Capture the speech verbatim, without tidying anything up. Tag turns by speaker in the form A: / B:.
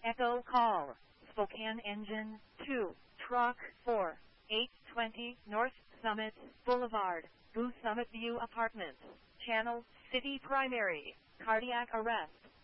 A: Echo call. Spokane Engine two. Truck four. eight twenty North Summit Boulevard. Blue Summit View Apartments. Channel City Primary. Cardiac arrest.